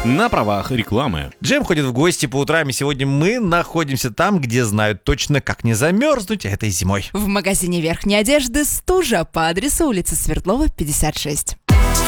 На правах рекламы. Джем ходит в гости по утрам, и сегодня мы находимся там, где знают точно, как не замерзнуть этой зимой. В магазине верхней одежды «Стужа» по адресу улица Свердлова, 56.